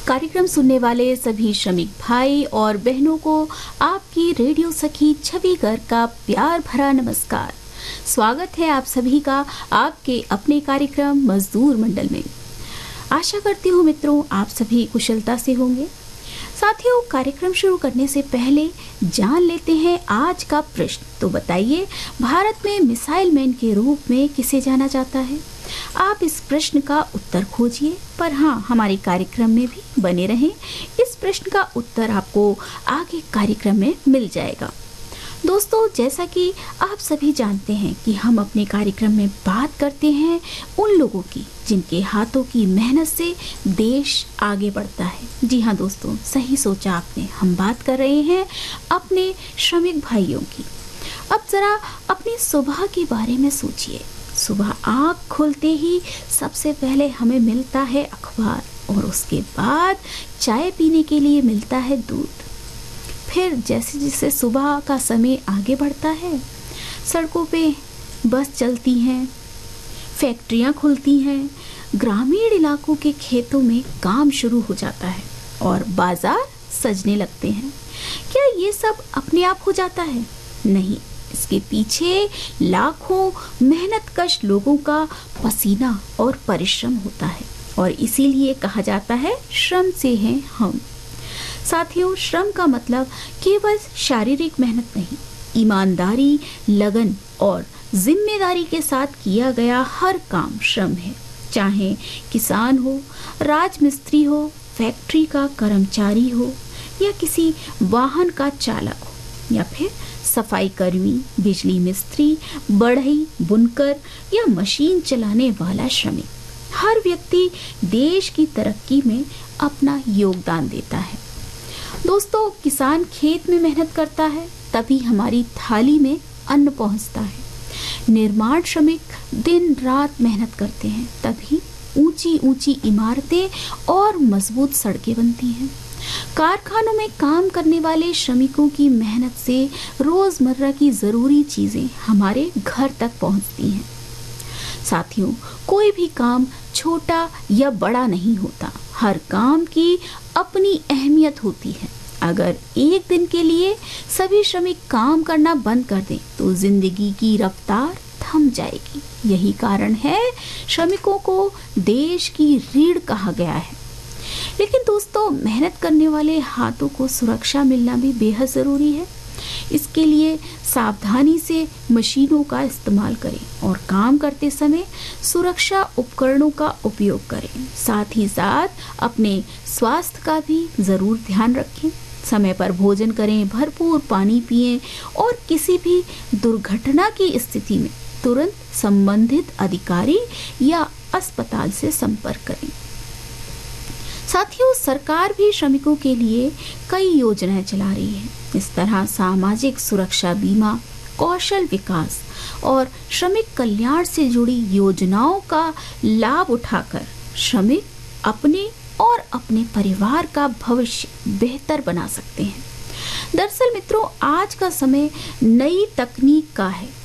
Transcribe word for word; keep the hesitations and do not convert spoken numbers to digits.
कार्यक्रम सुनने वाले सभी श्रमिक भाई और बहनों को आपकी रेडियो सखी छवि गर्ग का प्यार भरा नमस्कार। स्वागत है आप सभी का आपके अपने कार्यक्रम मजदूर मंडल में। आशा करती हूँ मित्रों आप सभी कुशलता से होंगे। साथियों, कार्यक्रम शुरू करने से पहले जान लेते हैं आज का प्रश्न। तो बताइए, भारत में मिसाइल मैन के रूप में किसे जाना जाता है? आप इस प्रश्न का उत्तर खोजिए, पर हाँ, हमारे कार्यक्रम में भी बने रहें। इस प्रश्न का उत्तर आपको आगे कार्यक्रम में मिल जाएगा। दोस्तों, जैसा कि आप सभी जानते हैं कि हम अपने कार्यक्रम में बात करते हैं उन लोगों की जिनके हाथों की मेहनत से देश आगे बढ़ता है। जी हाँ दोस्तों, सही सोचा आपने, हम बात कर रहे हैं अपने श्रमिक भाइयों की। अब जरा अपनी सुबह के बारे में सोचिए। सुबह आँख खुलते ही सबसे पहले हमें मिलता है अखबार और उसके बाद चाय पीने के लिए मिलता है दूध। फिर जैसे जैसे सुबह का समय आगे बढ़ता है, सड़कों पे बस चलती हैं, फैक्ट्रियां खुलती हैं, ग्रामीण इलाकों के खेतों में काम शुरू हो जाता है और बाजार सजने लगते हैं। क्या ये सब अपने आप हो जाता है? नहीं, इसके पीछे लाखों मेहनतकश लोगों का पसीना और परिश्रम होता है और इसीलिए कहा जाता है श्रम से हैं हम। साथियों, श्रम का मतलब केवल शारीरिक मेहनत नहीं, ईमानदारी, लगन और जिम्मेदारी के साथ किया गया हर काम श्रम है। चाहे किसान हो, राजमिस्त्री हो, फैक्ट्री का कर्मचारी हो या किसी वाहन का चालक हो या फिर सफाई कर्मी, बिजली मिस्त्री, बढ़ई, बुनकर या मशीन चलाने वाला श्रमिक, हर व्यक्ति देश की तरक्की में अपना योगदान देता है। दोस्तों, किसान खेत में मेहनत करता है तभी हमारी थाली में अन्न पहुंचता है। निर्माण श्रमिक दिन रात मेहनत करते हैं तभी ऊंची ऊंची इमारतें और मजबूत सड़कें बनती हैं। कारखानों में काम करने वाले श्रमिकों की मेहनत से रोजमर्रा की जरूरी चीजें हमारे घर तक पहुंचती हैं। साथियों, कोई भी काम छोटा या बड़ा नहीं होता, हर काम की अपनी अहमियत होती है। अगर एक दिन के लिए सभी श्रमिक काम करना बंद कर दें तो जिंदगी की रफ्तार थम जाएगी। यही कारण है श्रमिकों को देश की रीढ़ कहा गया है। लेकिन दोस्तों, मेहनत करने वाले हाथों को सुरक्षा मिलना भी बेहद जरूरी है। इसके लिए सावधानी से मशीनों का इस्तेमाल करें और काम करते समय सुरक्षा उपकरणों का उपयोग करें। साथ ही साथ अपने स्वास्थ्य का भी जरूर ध्यान रखें। समय पर भोजन करें, भरपूर पानी पिएं और किसी भी दुर्घटना की स्थिति में तुरंत संबंधित अधिकारी या अस्पताल से संपर्क करें। साथियों, सरकार भी श्रमिकों के लिए कई योजनाएं चला रही है। इस तरह सामाजिक सुरक्षा बीमा, कौशल विकास और श्रमिक कल्याण से जुड़ी योजनाओं का लाभ उठाकर श्रमिक अपने और अपने परिवार का भविष्य बेहतर बना सकते हैं। दरअसल मित्रों, आज का समय नई तकनीक का है